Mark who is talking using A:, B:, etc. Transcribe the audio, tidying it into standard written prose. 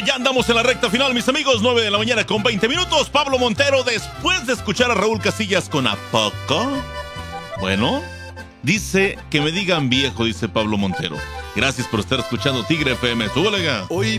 A: ya andamos en la recta final, mis amigos. 9 de la mañana con 20 minutos. Pablo Montero, después de escuchar a Raúl Casillas con ¿A poco? Bueno, dice que me digan viejo, dice Pablo Montero. Gracias por estar escuchando Tigre FM. Súbele.
B: Hoy